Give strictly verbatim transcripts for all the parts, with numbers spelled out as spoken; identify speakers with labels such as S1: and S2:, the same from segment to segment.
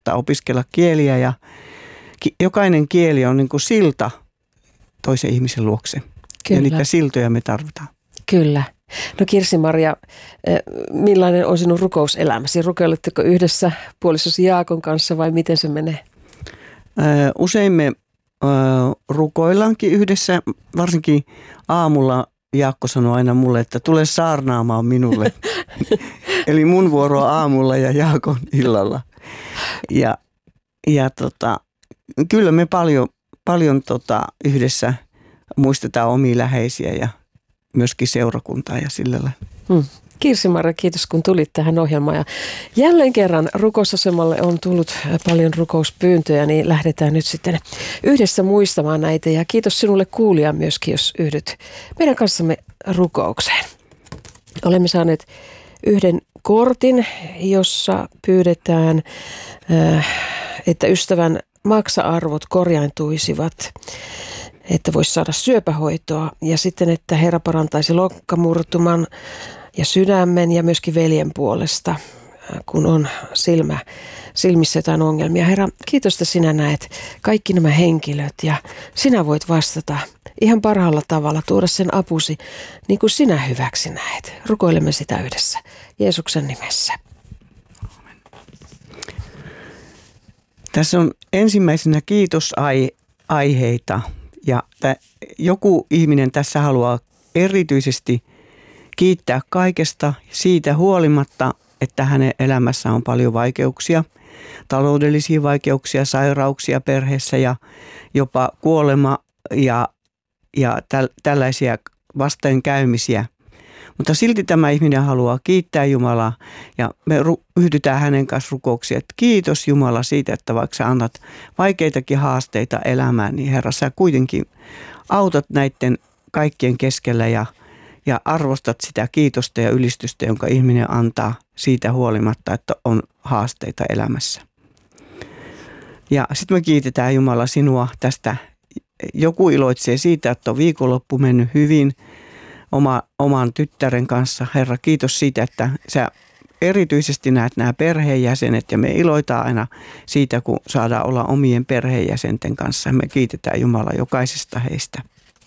S1: saattaa opiskella kieliä ja ki- jokainen kieli on niin kuin silta toisen ihmisen luokse. Kyllä. Ja niitä siltoja me tarvitaan.
S2: Kyllä. No Kirsi-Maria, millainen on sinun rukouselämäsi? Rukoiletteko yhdessä puolisosi Jaakon kanssa vai miten se menee?
S1: Usein me rukoillaankin yhdessä, varsinkin aamulla Jaakko sanoi aina mulle, että tule saarnaamaan minulle. Eli mun vuoro aamulla ja Jaakon illalla. Ja, ja tota, kyllä me paljon, paljon tota, yhdessä muistetaan omia läheisiä ja myöskin seurakuntaa ja sillä lailla.
S2: Hmm. Kirsi-Maria, kiitos kun tulit tähän ohjelmaan. Ja jälleen kerran rukousasemalle on tullut paljon rukouspyyntöjä, niin lähdetään nyt sitten yhdessä muistamaan näitä. Ja kiitos sinulle kuulija myöskin, jos yhdyt meidän kanssamme rukoukseen. Olemme saaneet yhden kortin, jossa pyydetään, että ystävän maksa-arvot korjaantuisivat, että voisi saada syöpähoitoa ja sitten, että Herra parantaisi lokkamurtuman ja sydämen ja myöskin veljen puolesta, kun on silmä, silmissä jotain ongelmia. Herra, kiitos, että sinä näet kaikki nämä henkilöt ja sinä voit vastata ihan parhaalla tavalla, tuoda sen apusi niin kuin sinä hyväksi näet. Rukoilemme sitä yhdessä Jeesuksen nimessä.
S1: Tässä on ensimmäisenä kiitosaiheita ja joku ihminen tässä haluaa erityisesti kiittää kaikesta siitä huolimatta, että hänen elämässä on paljon vaikeuksia, taloudellisia vaikeuksia, sairauksia perheessä ja jopa kuolema ja, ja täl, tällaisia vastoinkäymisiä. Mutta silti tämä ihminen haluaa kiittää Jumalaa ja me ru- yhdytään hänen kanssa rukouksiin, että kiitos Jumala siitä, että vaikka sä annat vaikeitakin haasteita elämään, niin Herra, sä kuitenkin autat näiden kaikkien keskellä ja Ja arvostat sitä kiitosta ja ylistystä, jonka ihminen antaa siitä huolimatta, että on haasteita elämässä. Ja sitten me kiitetään Jumala sinua tästä. Joku iloitsee siitä, että on viikonloppu mennyt hyvin oma, oman tyttären kanssa. Herra, kiitos siitä, että sä erityisesti näet nämä perheenjäsenet ja me iloitaan aina siitä, kun saadaan olla omien perheenjäsenten kanssa. Me kiitetään Jumala jokaisesta heistä.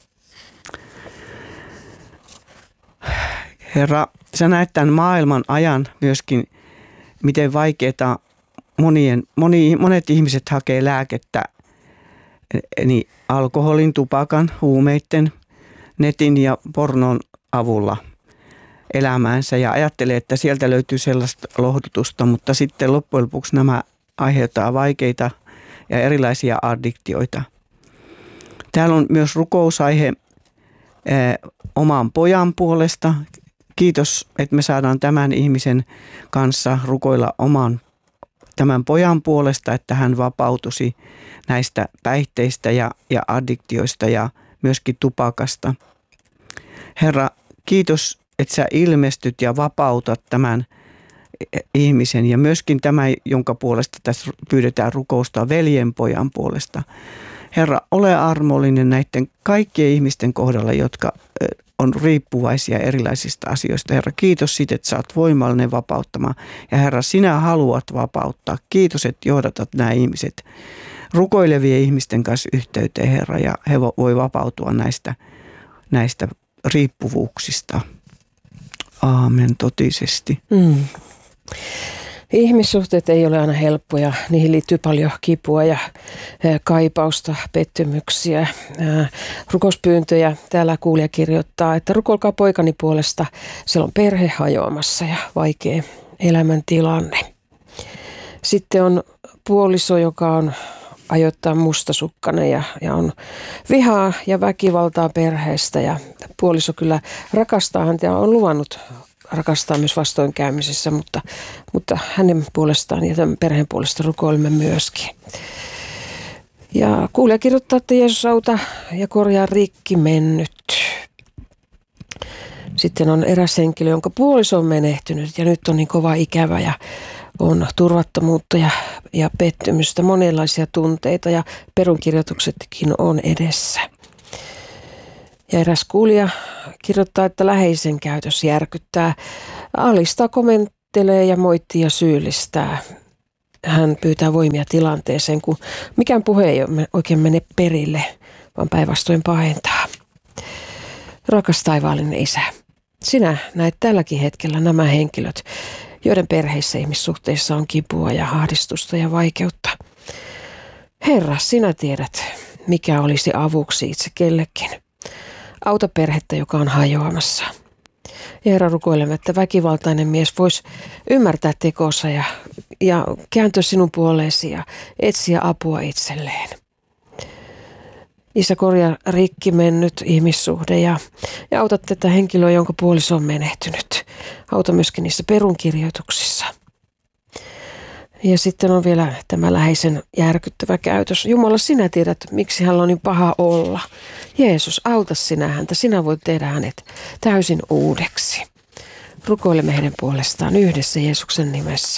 S1: Herra, sä näet tämän maailman ajan myöskin, miten vaikeaa monien, moni, monet ihmiset hakee lääkettä niin alkoholin, tupakan, huumeiden, netin ja pornon avulla elämäänsä ja ajattelee, että sieltä löytyy sellaista lohdutusta, mutta sitten loppujen lopuksi nämä aiheuttaa vaikeita ja erilaisia addiktioita. Täällä on myös rukousaihe eh, oman pojan puolesta. Kiitos, että me saadaan tämän ihmisen kanssa rukoilla oman tämän pojan puolesta, että hän vapautuisi näistä päihteistä ja, ja addiktioista ja myöskin tupakasta. Herra, kiitos, että sä ilmestyt ja vapautat tämän ihmisen ja myöskin tämä, jonka puolesta tässä pyydetään rukousta, veljen pojan puolesta. Herra, ole armollinen näiden kaikkien ihmisten kohdalla, jotka on riippuvaisia erilaisista asioista. Herra, kiitos siitä, että sä oot voimallinen vapauttamaan. Ja Herra, sinä haluat vapauttaa. Kiitos, että johdatat nämä ihmiset rukoilevien ihmisten kanssa yhteyteen, Herra, ja he voi vapautua näistä, näistä riippuvuuksista. Aamen, totisesti. Mm.
S2: Ihmissuhteet ei ole aina helppoja. Niihin liittyy paljon kipua ja kaipausta, pettymyksiä, rukouspyyntöjä. Täällä kuulija kirjoittaa, että rukoilkaa poikani puolesta. Siellä on perhe hajoamassa ja vaikea elämäntilanne. Sitten on puoliso, joka on ajoittain mustasukkainen ja, ja on vihaa ja väkivaltaa perheestä. Ja puoliso kyllä rakastaa häntä ja on luvannut rakastaa myös vastoinkäymisissä, mutta, mutta hänen puolestaan ja tämän perheen puolesta rukoilemme myöskin. Ja kuulija kirjoittaa, että Jeesus auta ja korjaa rikki mennyt. Sitten on eräs henkilö, jonka puoliso on menehtynyt ja nyt on niin kova ikävä ja on turvattomuutta ja, ja pettymystä, monenlaisia tunteita ja perunkirjoituksetkin on edessä. Ja eräs kuulija kirjoittaa, että läheisen käytös järkyttää, alistaa, komentelee ja moittii ja syyllistää. hän pyytää voimia tilanteeseen, kun mikään puhe ei oikein mene perille, vaan päinvastoin pahentaa. Rakas taivaallinen Isä, sinä näet tälläkin hetkellä nämä henkilöt, joiden perheissä ihmissuhteissa on kipua ja ahdistusta ja vaikeutta. Herra, sinä tiedät, mikä olisi avuksi itse kellekin. Auta perhettä, joka on hajoamassa. Ja Herra, rukoilemme, että väkivaltainen mies voisi ymmärtää tekonsa ja, ja kääntyä sinun puoleesi ja etsiä apua itselleen. Isä, korjaa rikki mennyt ihmissuhde ja, ja auta tätä henkilöä, jonka puoliso on menehtynyt. Auta myöskin niissä perunkirjoituksissa. Ja sitten on vielä tämä läheisen järkyttävä käytös. Jumala, sinä tiedät, miksi hän on niin paha olla. Jeesus, auta sinä häntä. Sinä voit tehdä hänet täysin uudeksi. Rukoilemme heidän puolestaan yhdessä Jeesuksen nimessä.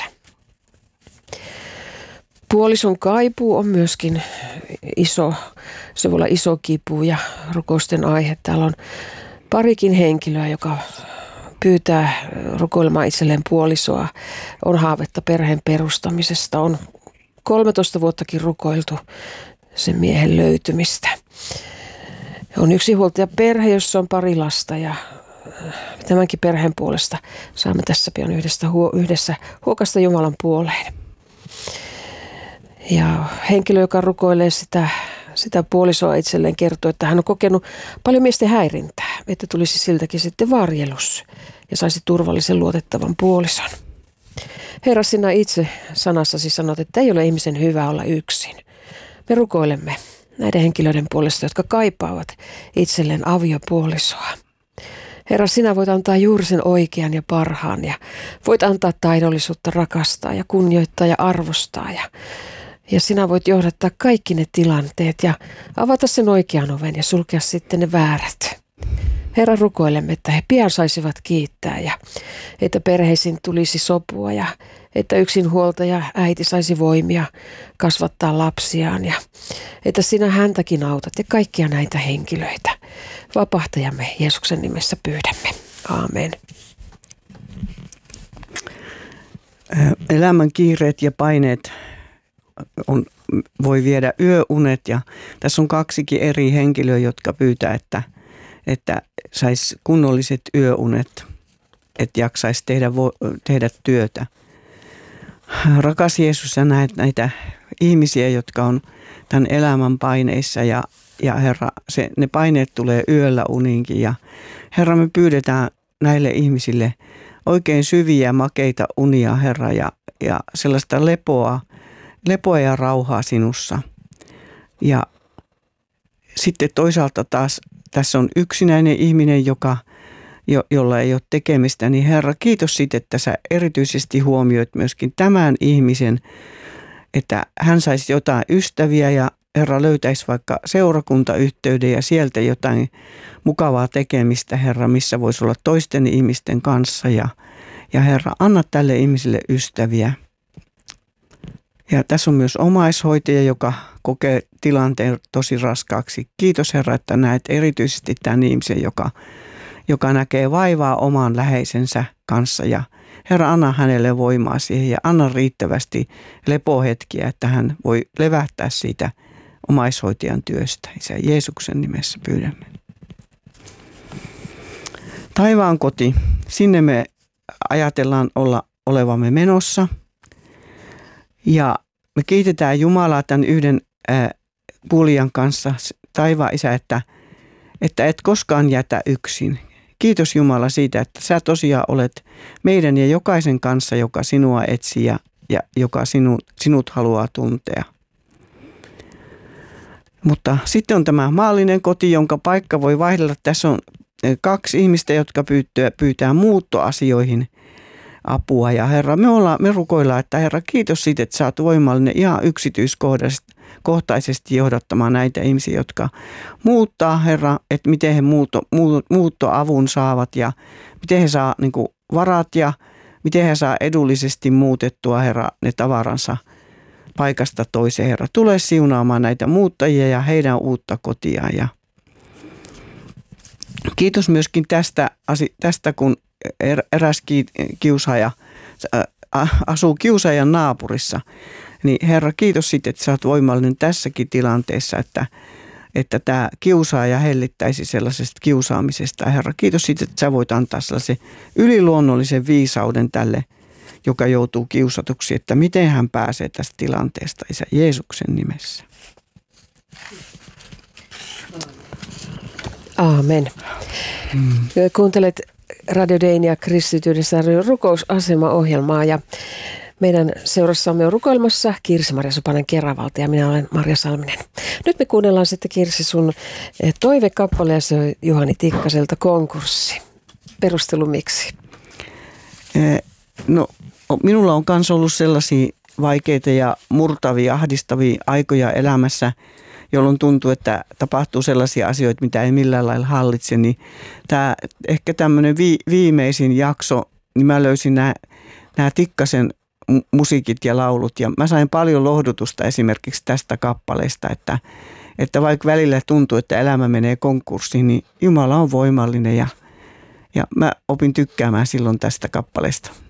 S2: Puolison kaipuu on myöskin iso, se voi olla iso kipu ja rukousten aihe. Täällä on parikin henkilöä, joka pyytää rukoilemaan itselleen puolisoa. On haavetta perheen perustamisesta. On kolmetoista vuottakin rukoiltu sen miehen löytymistä. On yksinhuoltaja perhe, jossa on pari lasta ja tämänkin perheen puolesta saamme tässä pian yhdessä, yhdessä huokasta Jumalan puoleen. Ja henkilö, joka rukoilee sitä, sitä puolisoa itselleen, kertoo, että hän on kokenut paljon miesten häirintää, että tulisi siltäkin sitten varjelus ja saisi turvallisen luotettavan puolison. Herra, sinä itse sanassasi sanot, että ei ole ihmisen hyvä olla yksin. Me rukoilemme näiden henkilöiden puolesta, jotka kaipaavat itselleen aviopuolisoa. Herra, sinä voit antaa juuri sen oikean ja parhaan ja voit antaa taidollisuutta rakastaa ja kunnioittaa ja arvostaa ja Ja sinä voit johdattaa kaikki ne tilanteet ja avata sen oikean oven ja sulkea sitten ne väärät. Herra, rukoilemme, että he pian saisivat kiittää ja että perheisiin tulisi sopua ja että yksinhuoltaja äiti saisi voimia kasvattaa lapsiaan ja että sinä häntäkin autat ja kaikkia näitä henkilöitä. Vapahtajamme Jeesuksen nimessä pyydämme. Aamen.
S1: Elämän kiireet ja paineet on, voi viedä yöunet ja tässä on kaksikin eri henkilöä, jotka pyytää, että, että saisi kunnolliset yöunet, että jaksaisi tehdä, tehdä työtä. Rakas Jeesus, sä näet näitä ihmisiä, jotka on tämän elämän paineissa ja, ja Herra, se, ne paineet tulee yöllä uniinkin ja Herra, me pyydetään näille ihmisille oikein syviä, makeita unia, Herra, ja, ja sellaista lepoa, lepoa ja rauhaa sinussa. Ja sitten toisaalta taas tässä on yksinäinen ihminen, joka, jo, jolla ei ole tekemistä, niin Herra, kiitos siitä, että sä erityisesti huomioit myöskin tämän ihmisen, että hän saisi jotain ystäviä ja Herra löytäisi vaikka seurakuntayhteyden ja sieltä jotain mukavaa tekemistä, Herra, missä voisi olla toisten ihmisten kanssa ja, ja Herra, anna tälle ihmiselle ystäviä. Ja tässä on myös omaishoitaja, joka kokee tilanteen tosi raskaaksi. Kiitos Herra, että näet erityisesti tämän ihmisen, joka, joka näkee vaivaa oman läheisensä kanssa. Ja Herra, anna hänelle voimaa siihen ja anna riittävästi lepohetkiä, että hän voi levähtää siitä omaishoitajan työstä. Isä Jeesuksen nimessä pyydämme. Taivaan koti, sinne me ajatellaan olla olevamme menossa. Ja me kiitetään Jumalaa tämän yhden ää, puolijan kanssa, taivaan Isä, että, että et koskaan jätä yksin. Kiitos Jumala siitä, että sä tosiaan olet meidän ja jokaisen kanssa, joka sinua etsii ja, ja joka sinu, sinut haluaa tuntea. Mutta sitten on tämä maallinen koti, jonka paikka voi vaihdella. Tässä on kaksi ihmistä, jotka pyytää, pyytää muuttoasioihin apua. Ja Herra, me, ollaan, me rukoillaan, että Herra, kiitos siitä, että sä oot voimallinen ihan yksityiskohtaisesti johdattamaan näitä ihmisiä, jotka muuttaa, Herra, että miten he muutto, muuttoavun saavat ja miten he saa niin kuin varat ja miten he saa edullisesti muutettua, Herra, ne tavaransa paikasta toiseen. Herra, tule siunaamaan näitä muuttajia ja heidän uutta kotiaan. Ja kiitos myöskin tästä, tästä kun eräs kiusaaja asuu kiusaajan naapurissa. Niin Herra, kiitos sitten, että sä oot voimallinen tässäkin tilanteessa, että, että tämä kiusaaja hellittäisi sellaisesta kiusaamisesta. Herra, kiitos sitten, että sä voit antaa sellaisen yliluonnollisen viisauden tälle, joka joutuu kiusatuksi, että miten hän pääsee tästä tilanteesta, Isä Jeesuksen nimessä.
S2: Aamen. Mm. Kuuntelet Radio Deinia kristityydessä rukousasema-ohjelmaa ja meidän seurassamme on rukoilmassa Kirsi-Maria Sopanen Keravalta ja minä olen Marja Salminen. Nyt me kuunnellaan sitten Kirsi sun toivekappale ja se on Juhani Tikkaselta Konkurssi. Perustelu miksi?
S1: No minulla on myös ollut sellaisia vaikeita ja murtavia, ahdistavia aikoja elämässä, jolloin tuntuu, että tapahtuu sellaisia asioita, mitä ei millään lailla hallitse. Niin tämä, ehkä tämmöinen vi, viimeisin jakso, niin mä löysin nämä, nämä Tikkasen musiikit ja laulut. Ja mä sain paljon lohdutusta esimerkiksi tästä kappaleesta, että, että vaikka välillä tuntuu, että elämä menee konkurssiin, niin Jumala on voimallinen ja, ja mä opin tykkäämään silloin tästä kappaleesta.